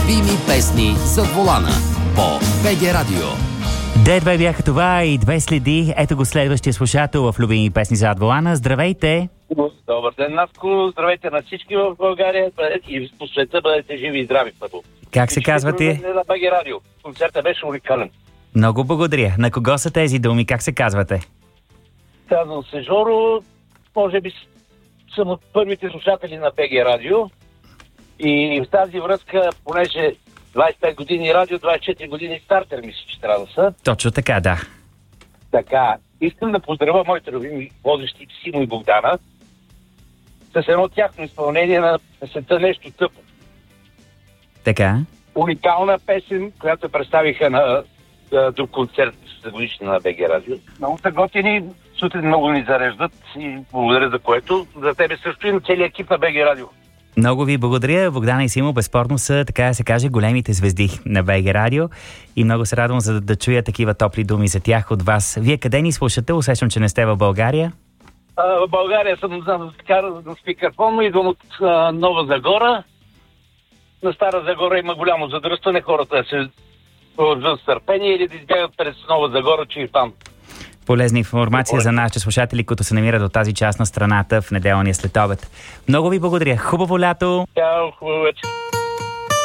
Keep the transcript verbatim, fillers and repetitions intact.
Любими песни зад волана по БГ Радио. Де-две бяха това и две следи. Ето го следващия слушател в Любими песни зад волана. Здравейте! Добър ден, Наско. Здравейте на всички в България и по света. Бъдете живи и здрави първо. Как се казвате? На БГ Радио. Концертът беше уникален. Много благодаря. На кого са тези думи? Как се казвате? Казвам се Жоро. Може би съм от първите слушатели на БГ Радио. И в тази връзка, понеже двайсет и пет години радио, двайсет и четири години стартер, мисля, че трябва да са. Точно така, да. Така, искам да поздравя моите любими водещи Симо и Богдана с едно тяхно изпълнение на песента "Нещо тъпо". Така. Уникална песен, която представиха на, на друг концерт за годишна на БГ Радио. Много са готини, сутрин много ни зареждат и благодаря за което. За тебе също и на целия екип на БГ Радио. Много ви благодаря. Богдана и Симо безспорно са, така да се каже, големите звезди на БГ Радио и много се радвам за да, да чуя такива топли думи за тях от вас. Вие къде ни слушате? Усещам, че не сте в България. А, в България съм на, на спикърфон, но идвам от а, Нова Загора. На Стара Загора има голямо задръстване, хората се продължат с търпение или да избягат през Нова Загора, че и там. Полезна информация за нашите слушатели, които се намират от тази част на страната в неделния следобед. Много ви благодаря. Хубаво лято! Чао, хубаво вечер!